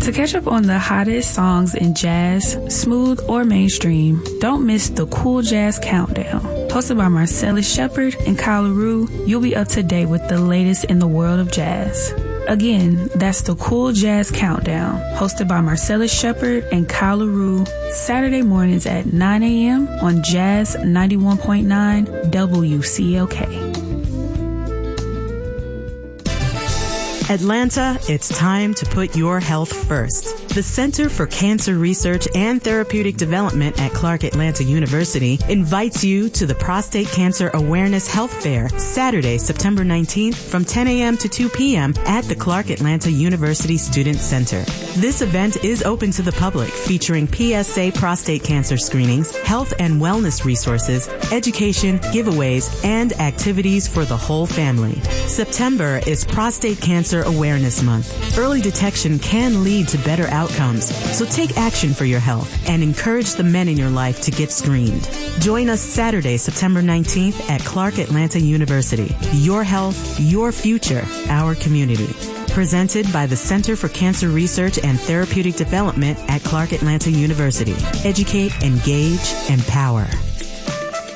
To catch up on the hottest songs in jazz, smooth or mainstream, don't miss the Cool Jazz Countdown. Hosted by Marcellus Shepard and Kyle LaRue, you'll be up to date with the latest in the world of jazz. Again, that's the Cool Jazz Countdown, hosted by Marcellus Shepard and Kyle LaRue, Saturday mornings at 9 a.m. on Jazz 91.9 WCLK. Atlanta, it's time to put your health first. The Center for Cancer Research and Therapeutic Development at Clark Atlanta University invites you to the Prostate Cancer Awareness Health Fair, Saturday, September 19th from 10 a.m. to 2 p.m. at the Clark Atlanta University Student Center. This event is open to the public, featuring PSA prostate cancer screenings, health and wellness resources, education, giveaways, and activities for the whole family. September is Prostate Cancer Awareness Month. Early detection can lead to better outcomes, so take action for your health and encourage the men in your life to get screened. Join us Saturday, September 19th at Clark Atlanta University. Your health, your future, our community. Presented by the Center for Cancer Research and Therapeutic Development at Clark Atlanta University. Educate, engage, empower.